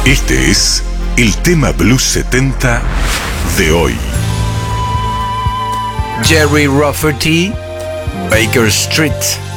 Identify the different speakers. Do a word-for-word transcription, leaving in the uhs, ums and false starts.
Speaker 1: Este es el tema Blues setenta de hoy.
Speaker 2: Jerry Rafferty, Baker Street.